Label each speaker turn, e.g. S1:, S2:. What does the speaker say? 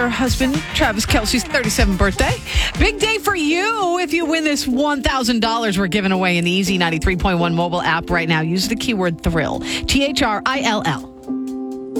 S1: Her husband, Travis Kelce's 37th birthday. Big day for you if you win this $1,000 we're giving away in the Easy 93.1 mobile app right now. Use the keyword thrill. THRILL.